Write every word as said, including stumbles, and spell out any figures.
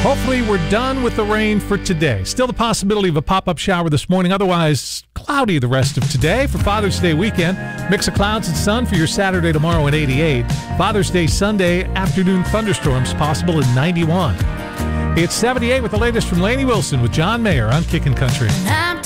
Hopefully we're done with the rain for today. Still the possibility of a pop-up shower this morning. Otherwise, cloudy the rest of today. For Father's Day weekend, mix of clouds and sun for your Saturday tomorrow at eighty-eight. Father's Day Sunday afternoon thunderstorms possible at ninety-one. It's seventy-eight with the latest from Lainey Wilson with John Mayer on Kickin' Country.